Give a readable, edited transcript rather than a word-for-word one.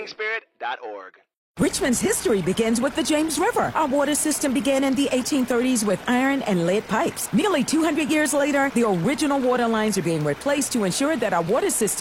FightingSpirit.org. Richmond's history begins with the James River. Our water system began in the 1830s with iron and lead pipes. Nearly 200 years later, the original water lines are being replaced to ensure that our water system